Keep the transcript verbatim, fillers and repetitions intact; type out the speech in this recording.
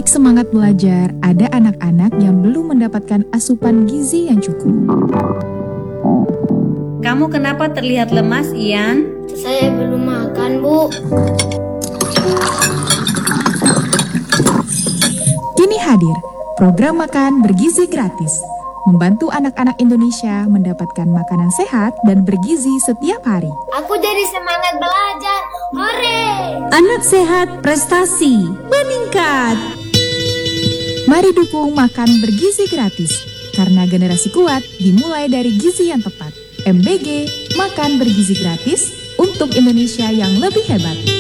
balik semangat belajar, ada anak-anak yang belum mendapatkan asupan gizi yang cukup. Kamu kenapa terlihat lemas, Ian? Saya belum makan, Bu. Kini hadir program makan bergizi gratis, membantu anak-anak Indonesia mendapatkan makanan sehat dan bergizi setiap hari. Aku jadi semangat belajar. Hore! Anak sehat, prestasi meningkat. Mari dukung makan bergizi gratis, karena generasi kuat dimulai dari gizi yang tepat. M B G, makan bergizi gratis untuk Indonesia yang lebih hebat.